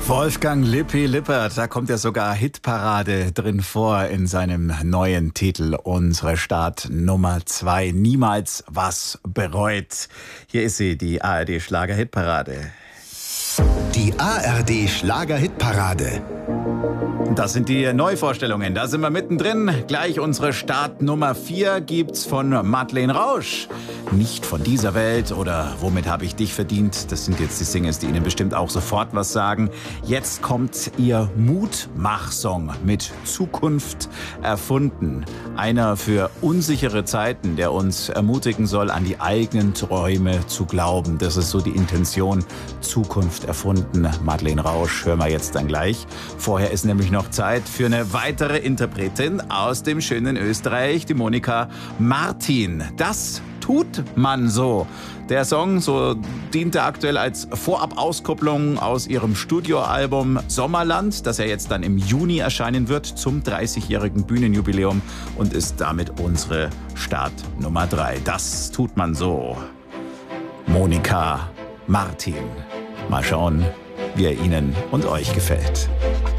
Wolfgang Lippi Lippert, da kommt ja sogar Hitparade drin vor in seinem neuen Titel. Unsere Stadt Nummer 2. Niemals was bereut. Hier ist sie, die ARD Schlager-Hitparade. Die ARD Schlager-Hitparade. Das sind die Neuvorstellungen. Da sind wir mittendrin. Gleich unsere Start Nummer 4 gibt's von Madeleine Rausch. Nicht von dieser Welt oder Womit habe ich dich verdient? Das sind jetzt die Singles, die Ihnen bestimmt auch sofort was sagen. Jetzt kommt ihr Mutmach-Song mit Zukunft erfunden. Einer für unsichere Zeiten, der uns ermutigen soll, an die eigenen Träume zu glauben. Das ist so die Intention. Zukunft erfunden. Madeleine Rausch hören wir jetzt dann gleich. Vorher ist nämlich noch Zeit für eine weitere Interpretin aus dem schönen Österreich, die Monika Martin. Das tut man so. Der Song so diente aktuell als Vorab-Auskopplung aus ihrem Studioalbum Sommerland, das ja jetzt dann im Juni erscheinen wird zum 30-jährigen Bühnenjubiläum und ist damit unsere Start Nummer 3. Das tut man so. Monika Martin. Mal schauen, wie er Ihnen und euch gefällt.